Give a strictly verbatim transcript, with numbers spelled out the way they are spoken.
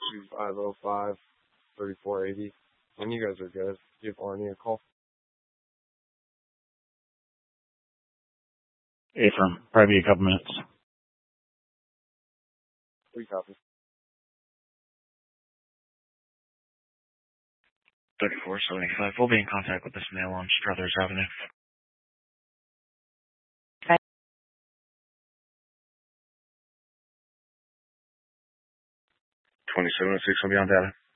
five oh five, thirty-four eighty. When you guys are good, give Arnie a call. Affirm. Probably be a couple minutes. Three copies. thirty-four seventy-five. We'll be in contact with this male on Struthers Avenue. twenty-seven oh six will be on data.